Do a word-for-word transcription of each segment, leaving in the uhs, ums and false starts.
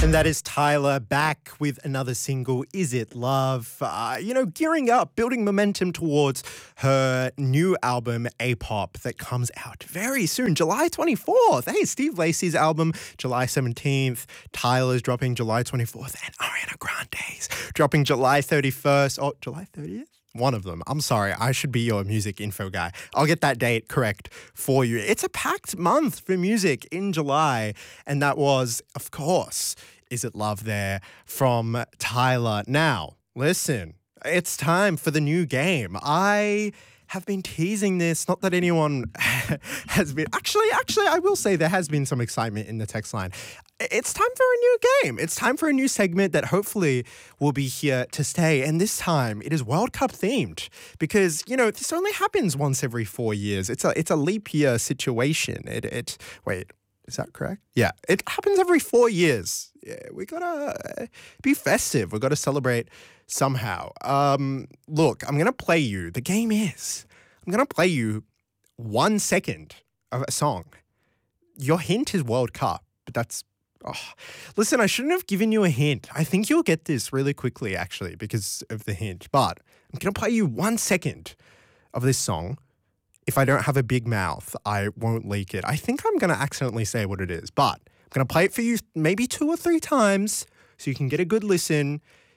And that is Tyler back with another single, Is It Love? Uh, you know, gearing up, building momentum towards her new album, A-Pop, that comes out very soon, July twenty-fourth. Hey, Steve Lacy's album, July seventeenth. Tyler's dropping July twenty-fourth. And Ariana Grande's dropping July thirty-first. Oh, July thirtieth? One of them. I'm sorry. I should be your music info guy. I'll get that date correct for you. It's a packed month for music in July. And that was, of course, Is It Love there from Tyler. Now, listen, it's time for the new game. I have been teasing this. Not that anyone has been. Actually, actually, I will say there has been some excitement in the text line. It's time for a new game. It's time for a new segment that hopefully will be here to stay. And this time it is World Cup themed because, you know, this only happens once every four years. It's a it's a leap year situation. It it wait, is that correct? Yeah, it happens every four years. Yeah, we gotta be festive. We gotta celebrate somehow. Um, look, I'm gonna play you. The game is I'm gonna play you one second of a song. Your hint is World Cup, but that's Oh, listen, I shouldn't have given you a hint. I think you'll get this really quickly, actually, because of the hint. But I'm going to play you one second of this song. If I don't have a big mouth, I won't leak it. I think I'm going to accidentally say what it is. But I'm going to play it for you maybe two or three times so you can get a good listen.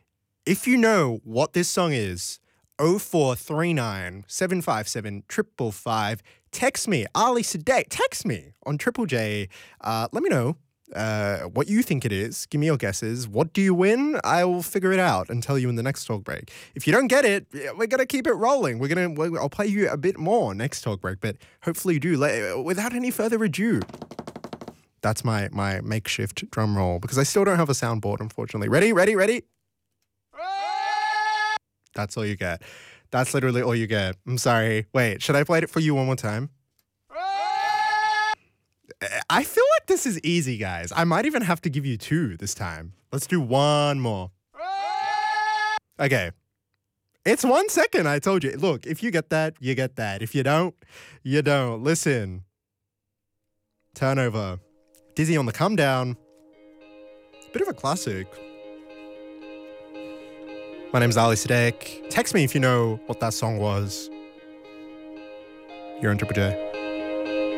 If you know what this song is, oh four three nine, seven five seven, five five five. Text me, Ali Sedek. Text me on Triple J. Uh, let me know. Uh, what you think it is. Give me your guesses. What do you win? I will figure it out and tell you in the next talk break. If you don't get it, we're gonna keep it rolling. We're gonna. I'll play you a bit more next talk break, but hopefully you do. Without any further ado, that's my my makeshift drum roll because I still don't have a soundboard, unfortunately. Ready? Ready? Ready? That's all you get. That's literally all you get. I'm sorry. Wait, should I play it for you one more time? I feel like this is easy, guys. I might even have to give you two this time. Let's do one more. Okay. It's one second, I told you. Look, if you get that, you get that. If you don't, you don't. Listen. Turnover. Dizzy on the come down. Bit of a classic. My name's Ali Sedek. Text me if you know what that song was. You're on Triple J.